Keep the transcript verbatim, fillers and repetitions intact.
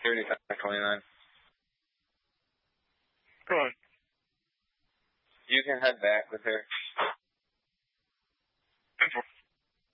thirty-five twenty-nine. Go on. You can head back with her.